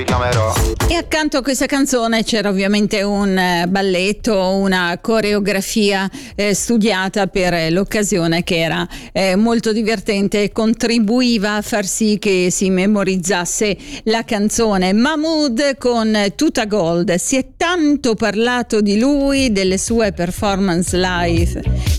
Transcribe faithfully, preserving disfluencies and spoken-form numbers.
E accanto a questa canzone c'era ovviamente un eh, balletto, una coreografia eh, studiata per l'occasione, che era eh, molto divertente e contribuiva a far sì che si memorizzasse la canzone. Mahmood con Tuta Gold. Si è tanto parlato di lui, delle sue performance live